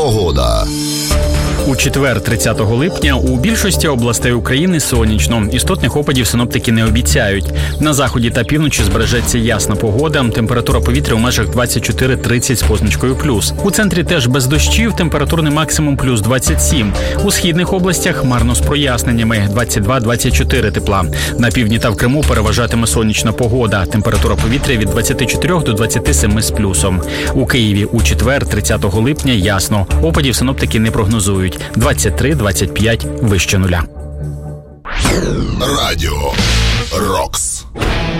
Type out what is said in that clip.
Погода. У четвер, 30 липня, у більшості областей України сонячно. Істотних опадів синоптики не обіцяють. На заході та півночі збережеться ясна погода. Температура повітря у межах 24-30 з позначкою плюс. У центрі теж без дощів, температурний максимум плюс 27. У східних областях хмарно з проясненнями, 22-24 тепла. На півдні та в Криму переважатиме сонячна погода. Температура повітря від 24 до 27 з плюсом. У Києві у четвер, 30 липня, ясно. Опадів синоптики не прогнозують. 23-25 вище нуля. Радіо Рокс.